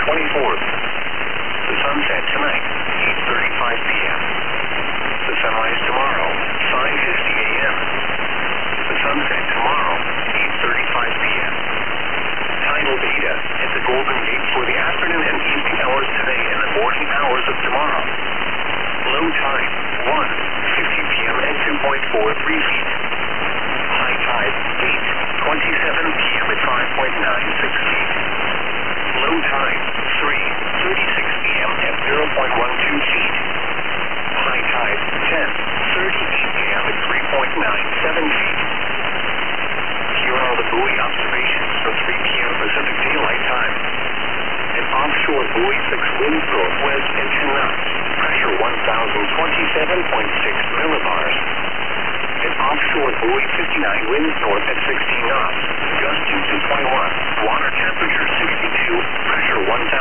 24th. The sunset tonight, 8:35 p.m. The sunrise tomorrow, 5:50 a.m. The sunset tomorrow, 8:35 p.m. Tidal data at the Golden Gate for the afternoon and evening hours today and the morning hours of tomorrow. Low tide, 1:50 p.m. at 2.43 feet. High tide, 8:27 p.m. at 5.96 feet. Low tide, 3:36 p.m. at 0.12 feet. High tide, 10:38 a.m. at 3.97 feet. Here are the buoy observations for 3 p.m. Pacific Daylight Time. An offshore buoy 6 winds northwest at 10 knots. Pressure 1,027.6 millibars. An offshore buoy 59 winds north at 16 knots. Gusting to 21. Water temperature 62. Pressure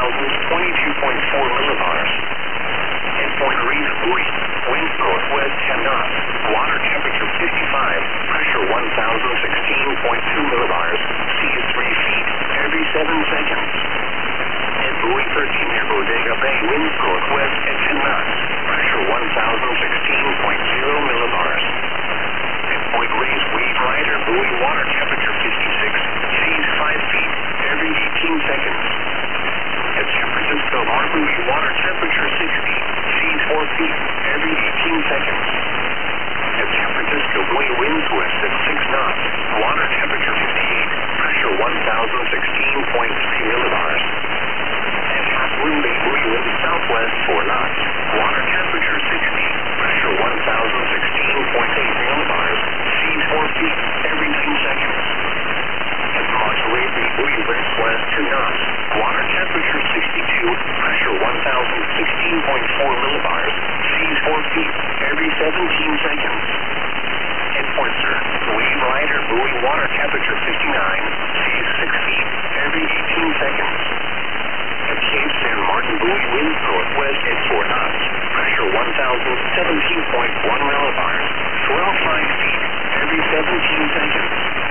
1,022.4 millibars. At Point Reef buoy, winds northwest 10 knots. Water temperature 55. Pressure 1,016.2 millibars. Seas 3 feet every 7 seconds. At buoy 13 near Bodega Bay, winds northwest at 10 knots. Pressure 1,016.0 millibars. At Point Reyes Wave Rider buoy, water temperature 56. Seas 5 feet every 18 seconds. At San Francisco Harbor, water temperature 60. Seas 4 feet every 18 seconds. At San Francisco buoy, winds west at 6 knots. Water temperature 58. Pressure 1,016.3 millibars. At Half Moon Bay buoy, winds southwest 4 knots. Water temperature 60. Pressure 1,016.8 millibars. Seas 4 feet every 9 seconds. At Monterey Bay buoy, winds west 2 knots. Water temperature 62. Pressure 1,016.4 millibars. Seas 4 feet every 17 seconds. At Point Sur, Wave Rider buoy, water temperature 59. Seas 6 feet every 18 seconds. At Cape San Martin buoy, winds northwest at 4 knots. Pressure 1,017.1 millibars. Swell 5 feet every 17 seconds.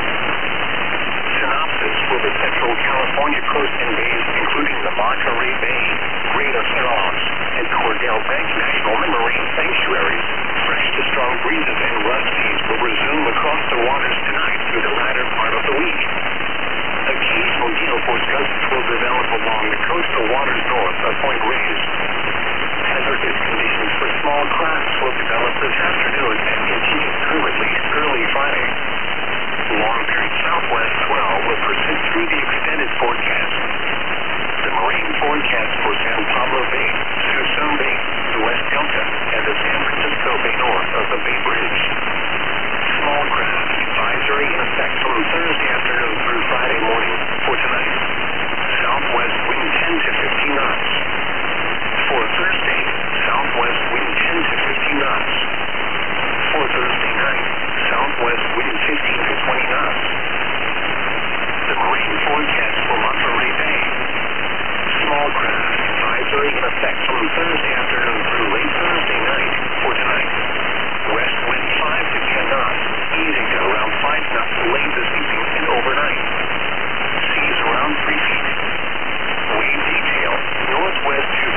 Synopsis for the Central California coast and bays, including the Monterey Bay, Great Océans, and Cordell Bank National Marine Sanctuaries. Fresh to strong breezes and rough seas will resume across the waters tonight through the latter part of the week. Occasional gale force gusts will develop along the coastal waters north of Point Reyes. Hazardous conditions for small crafts will develop this afternoon and continue through at least early Friday. Long-period southwest swell will persist through the extended forecast. The marine forecast for San Pablo Bay, Suisun Bay, the West Delta, and the San Francisco Bay north of the Bay Bridge. Small craft advisory in effect from Thursday afternoon through Friday morning for tonight. Southwest wind 10 to 15 knots. For Thursday, southwest wind 10 to 15 knots. For Thursday night, southwest wind 15 to 20 knots. The marine forecast for Monterey Bay. Small craft advisory in effect from Thursday afternoon through late